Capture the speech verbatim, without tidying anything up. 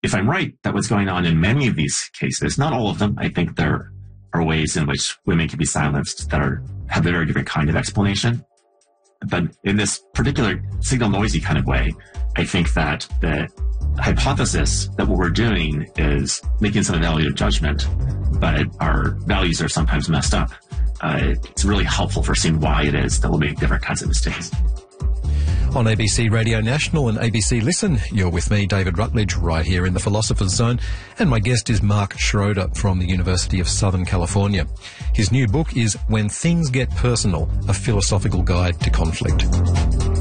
if I'm right, that what's going on in many of these cases, not all of them, I think there are ways in which women can be silenced that are have a very different kind of explanation. But in this particular signal noisy kind of way, I think that the hypothesis that what we're doing is making some evaluative judgment, but our values are sometimes messed up. Uh, it's really helpful for seeing why it is that we'll make different kinds of mistakes. On A B C Radio National and A B C Listen, you're with me, David Rutledge, right here in the Philosopher's Zone, and my guest is Mark Schroeder from the University of Southern California. His new book is When Things Get Personal, A Philosophical Guide to Conflict.